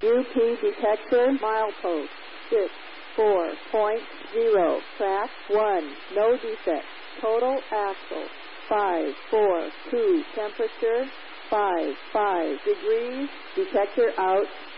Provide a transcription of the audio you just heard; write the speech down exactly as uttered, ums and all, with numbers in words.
U P detector, milepost, six four point zero, track one, no defect, total axle, five four two, temperature, five five degrees, detector out.